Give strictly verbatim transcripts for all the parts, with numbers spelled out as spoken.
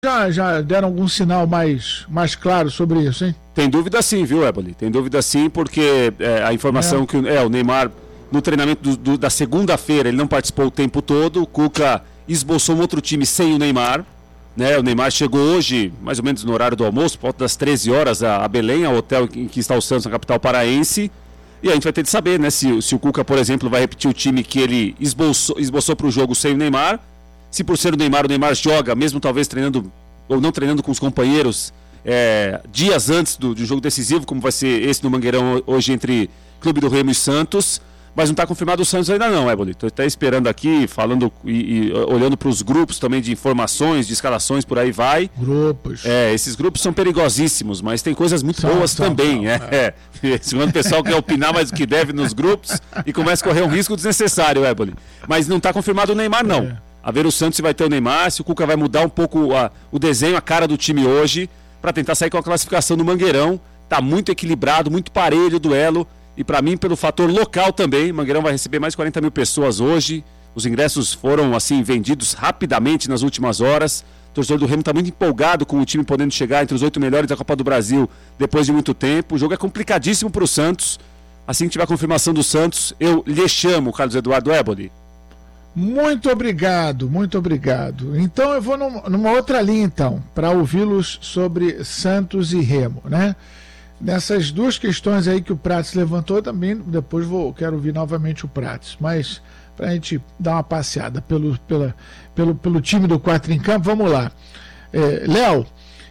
já, já deram algum sinal mais, mais claro sobre isso, hein? Tem dúvida sim, viu, Éboli? Tem dúvida sim, porque é, a informação é. que é, o Neymar, no treinamento do, do, da segunda-feira, ele não participou o tempo todo. O Cuca esboçou um outro time sem o Neymar, né? O Neymar chegou hoje, mais ou menos no horário do almoço, por volta das treze horas, a, a Belém, ao hotel em que está o Santos, na capital paraense. E a gente vai ter de saber, né, se, se o Cuca, por exemplo, vai repetir o time que ele esboçou, esboçou para o jogo sem o Neymar. Se por ser o Neymar, o Neymar joga, mesmo talvez treinando ou não treinando com os companheiros é, dias antes do, do jogo decisivo, como vai ser esse no Mangueirão hoje entre Clube do Remo e Santos. Mas não está confirmado o Santos ainda não, Éboli. Estou até esperando aqui, falando e, e olhando para os grupos também de informações, de escalações, por aí vai. Grupos. É, esses grupos são perigosíssimos, mas tem coisas muito são, boas são, também. São, é. É. Segundo o pessoal quer opinar mais do que deve nos grupos e começa a correr um risco desnecessário, Éboli. Mas não está confirmado o Neymar, não. É. A ver o Santos se vai ter o Neymar, se o Cuca vai mudar um pouco a, o desenho, a cara do time hoje, para tentar sair com a classificação no Mangueirão. Está muito equilibrado, muito parelho o duelo. E para mim, pelo fator local também, Mangueirão vai receber mais de quarenta mil pessoas hoje. Os ingressos foram assim vendidos rapidamente nas últimas horas. O torcedor do Remo está muito empolgado com o time podendo chegar entre os oito melhores da Copa do Brasil depois de muito tempo. O jogo é complicadíssimo para o Santos. Assim que tiver a confirmação do Santos, eu lhe chamo, Carlos Eduardo Éboli. Muito obrigado, muito obrigado. Então eu vou num, numa outra linha então, para ouvi-los sobre Santos e Remo, né? Nessas duas questões aí que o Prates levantou, também depois vou, quero ouvir novamente o Prates, mas para a gente dar uma passeada pelo, pela, pelo, pelo time do quatro em campo, vamos lá. É, Léo,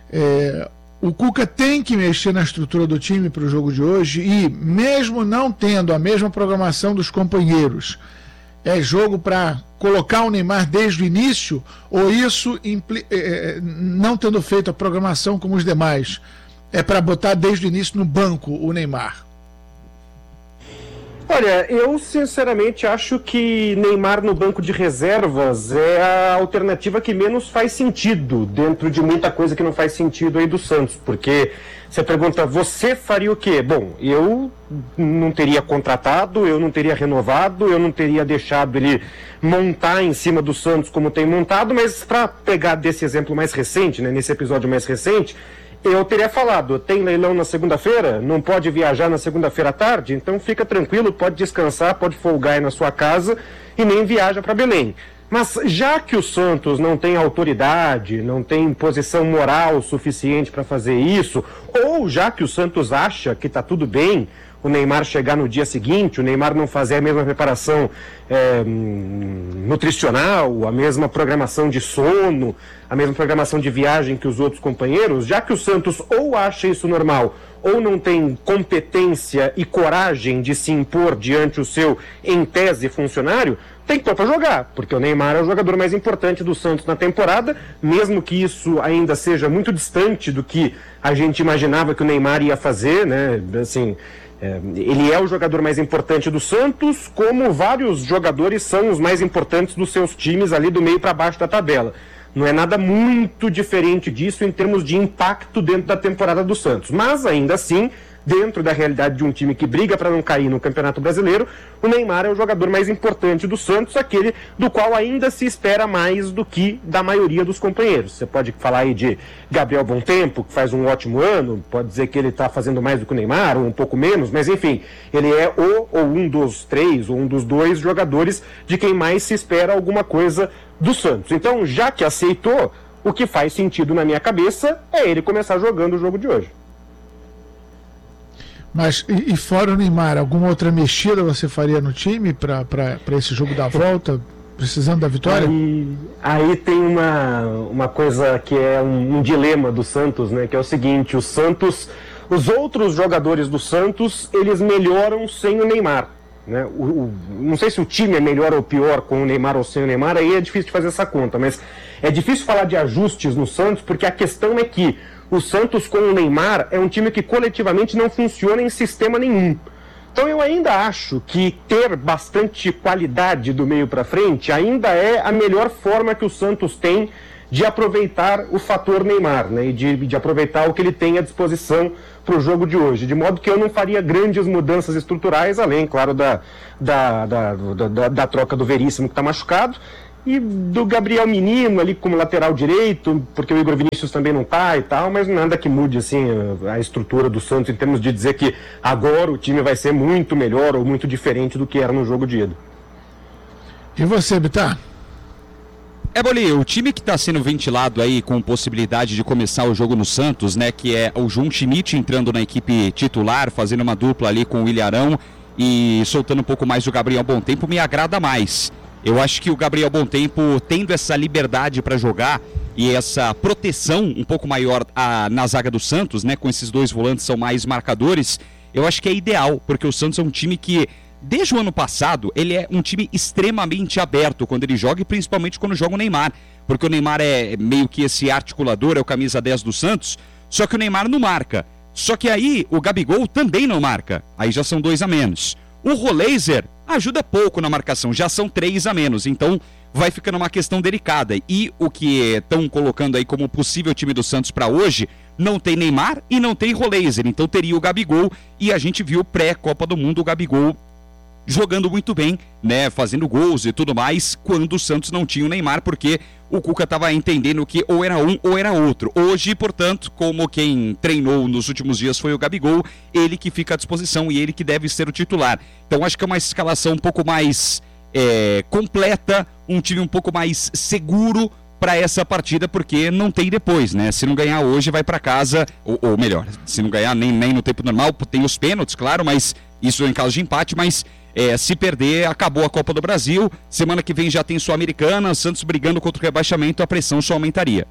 é, o Cuca tem que mexer na estrutura do time para o jogo de hoje e, mesmo não tendo a mesma programação dos companheiros, é jogo para colocar o Neymar desde o início, ou isso, impli- é, não tendo feito a programação como os demais, é para botar desde o início no banco o Neymar? Olha, eu sinceramente acho que Neymar no banco de reservas é a alternativa que menos faz sentido dentro de muita coisa que não faz sentido aí do Santos, porque você pergunta, você faria o quê? Bom, eu não teria contratado, eu não teria renovado, eu não teria deixado ele montar em cima do Santos como tem montado, mas para pegar desse exemplo mais recente, né, nesse episódio mais recente, eu teria falado, tem leilão na segunda-feira, não pode viajar na segunda-feira à tarde, então fica tranquilo, pode descansar, pode folgar aí na sua casa e nem viaja para Belém. Mas já que o Santos não tem autoridade, não tem posição moral suficiente para fazer isso, ou já que o Santos acha que está tudo bem o Neymar chegar no dia seguinte, o Neymar não fazer a mesma preparação é, nutricional, a mesma programação de sono, a mesma programação de viagem que os outros companheiros, já que o Santos ou acha isso normal, ou não tem competência e coragem de se impor diante o seu, em tese, funcionário, tem que pôr para jogar, porque o Neymar é o jogador mais importante do Santos na temporada, mesmo que isso ainda seja muito distante do que a gente imaginava que o Neymar ia fazer, né, assim... É, ele é o jogador mais importante do Santos, como vários jogadores são os mais importantes dos seus times ali do meio para baixo da tabela. Não é nada muito diferente disso em termos de impacto dentro da temporada do Santos. Mas ainda assim, dentro da realidade de um time que briga para não cair no Campeonato Brasileiro, o Neymar é o jogador mais importante do Santos, aquele do qual ainda se espera mais do que da maioria dos companheiros. Você pode falar aí de Gabriel Bontempo, que faz um ótimo ano, pode dizer que ele está fazendo mais do que o Neymar, ou um pouco menos, mas enfim, ele é o ou um dos três, ou um dos dois jogadores de quem mais se espera alguma coisa do Santos. Então, já que aceitou, o que faz sentido na minha cabeça é ele começar jogando o jogo de hoje. Mas, e, e fora o Neymar, alguma outra mexida você faria no time para esse jogo da volta, precisando da vitória? Aí, aí tem uma, uma coisa que é um, um dilema do Santos, né? Que é o seguinte, o Santos, os outros jogadores do Santos, eles melhoram sem o Neymar, né? O, o, não sei se o time é melhor ou pior com o Neymar ou sem o Neymar, aí é difícil de fazer essa conta, mas é difícil falar de ajustes no Santos, porque a questão é que o Santos com o Neymar é um time que coletivamente não funciona em sistema nenhum. Então eu ainda acho que ter bastante qualidade do meio para frente ainda é a melhor forma que o Santos tem de aproveitar o fator Neymar, né, e de, de aproveitar o que ele tem à disposição para o jogo de hoje, de modo que eu não faria grandes mudanças estruturais, além, claro, da, da, da, da, da, da troca do Veríssimo que está machucado, e do Gabriel Menino ali como lateral direito, porque o Igor Vinícius também não tá e tal, mas nada que mude assim a, a estrutura do Santos em termos de dizer que agora o time vai ser muito melhor ou muito diferente do que era no jogo de ida. E você, Bittar? É, Boli, o time que está sendo ventilado aí com possibilidade de começar o jogo no Santos, né, que é o João Schmidt entrando na equipe titular, fazendo uma dupla ali com o Ilharão e soltando um pouco mais o Gabriel Bontempo, me agrada mais. Eu acho que o Gabriel Bontempo, tendo essa liberdade para jogar e essa proteção um pouco maior a, na zaga do Santos, né, com esses dois volantes são mais marcadores, eu acho que é ideal, porque o Santos é um time que, desde o ano passado, ele é um time extremamente aberto quando ele joga e principalmente quando joga o Neymar, porque o Neymar é meio que esse articulador, é o camisa dez do Santos, só que o Neymar não marca. Só que aí o Gabigol também não marca, aí já são dois a menos. O Roleiser ajuda pouco na marcação, já são três a menos, então vai ficando uma questão delicada. E o que estão colocando aí como possível time do Santos para hoje, não tem Neymar e não tem Roleiser, então teria o Gabigol, e a gente viu pré-Copa do Mundo o Gabigol jogando muito bem, né, fazendo gols e tudo mais, quando o Santos não tinha o Neymar, porque o Cuca estava entendendo que ou era um ou era outro. Hoje, portanto, como quem treinou nos últimos dias foi o Gabigol, ele que fica à disposição e ele que deve ser o titular. Então acho que é uma escalação um pouco mais é, completa, um time um pouco mais seguro para essa partida, porque não tem depois, né? Se não ganhar hoje, vai para casa, ou, ou melhor, se não ganhar nem, nem no tempo normal, tem os pênaltis, claro, mas isso em caso de empate, mas É, se perder, acabou a Copa do Brasil. Semana que vem já tem Sul-Americana, Santos brigando contra o rebaixamento, a pressão só aumentaria.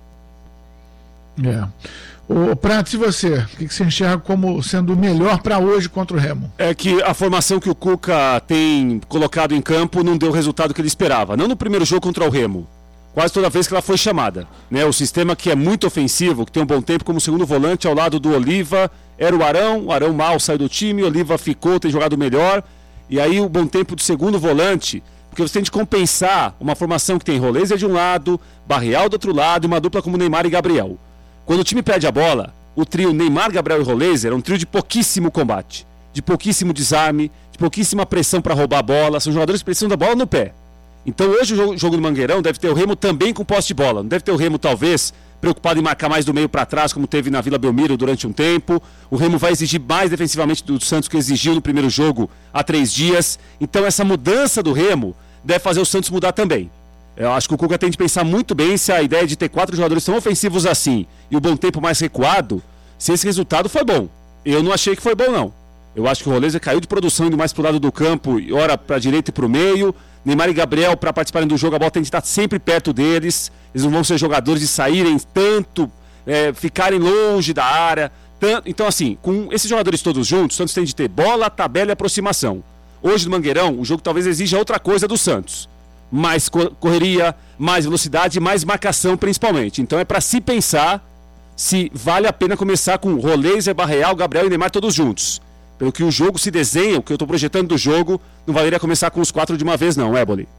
É. O Prato, e você? O que você enxerga como sendo o melhor para hoje contra o Remo? É que a formação que o Cuca tem colocado em campo não deu o resultado que ele esperava. Não no primeiro jogo contra o Remo, quase toda vez que ela foi chamada, né? O sistema que é muito ofensivo, que tem um bom tempo como segundo volante ao lado do Oliva, era o Arão. O Arão mal saiu do time, o Oliva ficou, tem jogado melhor. E aí o bom tempo do segundo volante, porque você tem de compensar uma formação que tem Roleiser de um lado, Barreal do outro lado e uma dupla como Neymar e Gabriel. Quando o time perde a bola, o trio Neymar, Gabriel e Roleiser é um trio de pouquíssimo combate, de pouquíssimo desarme, de pouquíssima pressão para roubar a bola, são jogadores que precisam da bola no pé. Então hoje o jogo do Mangueirão deve ter o Remo também com posse de bola, não deve ter o Remo talvez preocupado em marcar mais do meio para trás, como teve na Vila Belmiro durante um tempo. O Remo vai exigir mais defensivamente do Santos que exigiu no primeiro jogo há três dias. Então essa mudança do Remo deve fazer o Santos mudar também. Eu acho que o Cuca tem de pensar muito bem se a ideia de ter quatro jogadores tão ofensivos assim e o bom tempo mais recuado, se esse resultado foi bom. Eu não achei que foi bom, não. Eu acho que o Roleiser caiu de produção indo mais pro lado do campo, ora para a direita e para o meio. Neymar e Gabriel, para participarem do jogo, a bola tem de estar sempre perto deles. Eles não vão ser jogadores de saírem tanto, é, ficarem longe da área. Tanto... Então, assim, com esses jogadores todos juntos, o Santos tem de ter bola, tabela e aproximação. Hoje no Mangueirão, o jogo talvez exija outra coisa do Santos. Mais correria, mais velocidade e mais marcação, principalmente. Então é para se pensar se vale a pena começar com Roleiser, Barreal, Gabriel e Neymar todos juntos. Pelo que o jogo se desenha, o que eu estou projetando do jogo, não valeria começar com os quatro de uma vez não, é, Boli?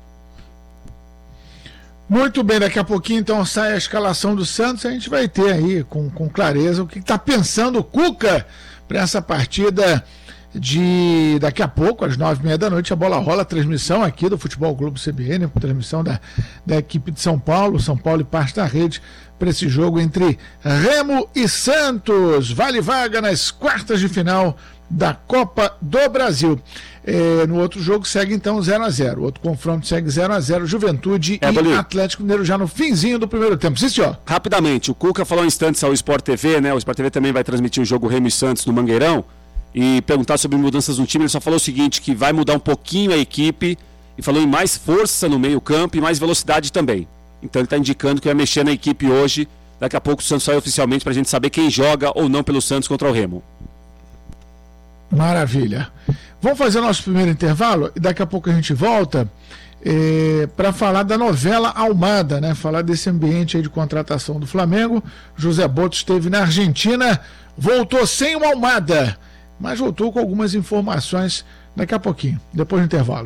Muito bem, daqui a pouquinho então sai a escalação do Santos, a gente vai ter aí com, com clareza o que está pensando o Cuca para essa partida de daqui a pouco, às nove e meia da noite, a bola rola, a transmissão aqui do Futebol Globo C B N, transmissão da, da equipe de São Paulo, São Paulo e parte da rede, para esse jogo entre Remo e Santos. Vale vaga nas quartas de final da Copa do Brasil. É, no outro jogo segue então zero a zero. O outro confronto segue zero a zero. Juventude é, e Boli. Atlético Mineiro já no finzinho do primeiro tempo. Sim, senhor. Rapidamente, o Cuca falou um instante ao Sport T V, né? O Sport T V também vai transmitir o jogo Remo e Santos no Mangueirão. E perguntar sobre mudanças no time, ele só falou o seguinte, que vai mudar um pouquinho a equipe, e falou em mais força no meio campo e mais velocidade também. Então ele está indicando que vai mexer na equipe hoje. Daqui a pouco o Santos sai oficialmente para a gente saber quem joga ou não pelo Santos contra o Remo. Maravilha. Vamos fazer nosso primeiro intervalo e daqui a pouco a gente volta é, para falar da novela Almada, né? Falar desse ambiente aí de contratação do Flamengo. José Boto esteve na Argentina, voltou sem o Almada, mas voltou com algumas informações daqui a pouquinho, depois do intervalo.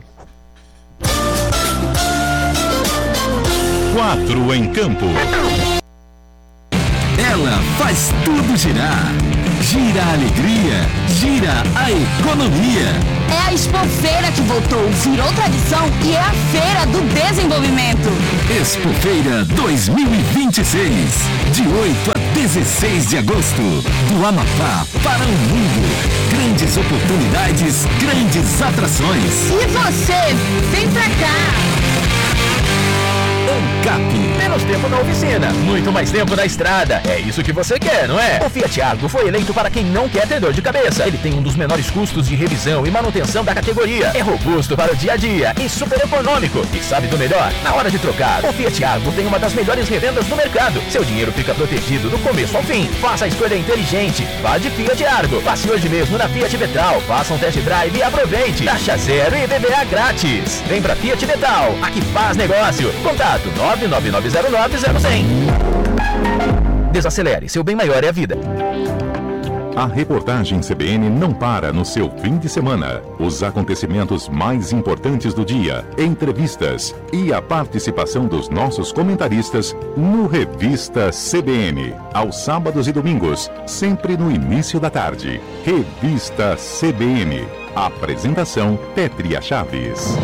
Quatro em campo. Ela faz tudo girar. gira a alegria, gira a economia. É a Expofeira que voltou, virou tradição e é a Feira do Desenvolvimento. Expofeira dois mil e vinte e seis, de oito a dezesseis de agosto, do Amapá para o mundo. Grandes oportunidades, grandes atrações. E você, vem pra cá! ANCAP. Menos tempo na oficina, muito mais tempo na estrada. É isso que você quer, não é? O Fiat Argo foi eleito para quem não quer ter dor de cabeça. Ele tem um dos menores custos de revisão e manutenção da categoria. É robusto para o dia a dia e super econômico. E sabe do melhor? Na hora de trocar, o Fiat Argo tem uma das melhores revendas do mercado. Seu dinheiro fica protegido do começo ao fim. Faça a escolha inteligente. Vá de Fiat Argo. Passe hoje mesmo na Fiat Vetral. Faça um test drive e aproveite. Taxa zero e I P V A grátis. Vem pra Fiat Vetral. Aqui faz negócio. Contato nove nove nove zero nove zero zero zero. Desacelere, seu bem maior é a vida. A reportagem C B N não para no seu fim de semana. Os acontecimentos mais importantes do dia, entrevistas e a participação dos nossos comentaristas no Revista C B N. Aos sábados e domingos, sempre no início da tarde. Revista C B N. Apresentação Pétria Chaves.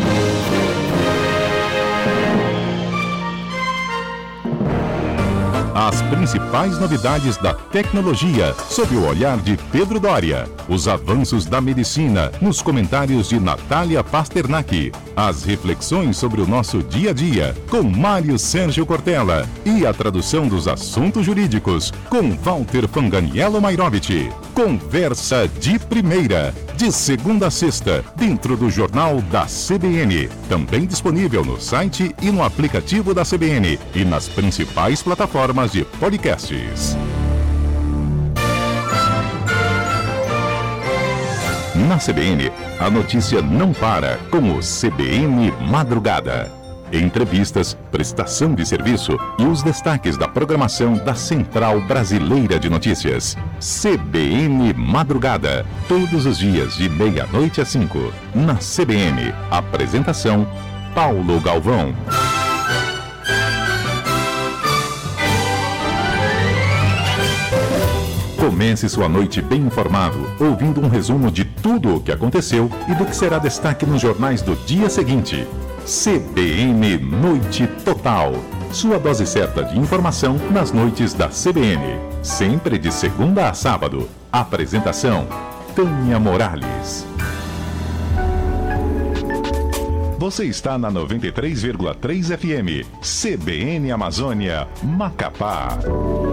As principais novidades da tecnologia, sob o olhar de Pedro Doria. Os avanços da medicina, nos comentários de Natália Pasternak. As reflexões sobre o nosso dia a dia, com Mário Sérgio Cortella. E a tradução dos assuntos jurídicos, com Walter Fanganiello Mairovich. Conversa de primeira, de segunda a sexta, dentro do Jornal da C B N. Também disponível no site e no aplicativo da C B N e nas principais plataformas de podcasts. Na C B N, a notícia não para com o C B N Madrugada. Entrevistas, prestação de serviço e os destaques da programação da Central Brasileira de Notícias. C B N Madrugada, todos os dias de meia-noite às cinco. Na C B N, apresentação Paulo Galvão. Comece sua noite bem informado, ouvindo um resumo de tudo o que aconteceu e do que será destaque nos jornais do dia seguinte. C B N Noite Total. Sua dose certa de informação nas noites da C B N. Sempre de segunda a sábado. Apresentação: Tânia Morales. Você está na noventa e três vírgula três F M. C B N Amazônia, Macapá.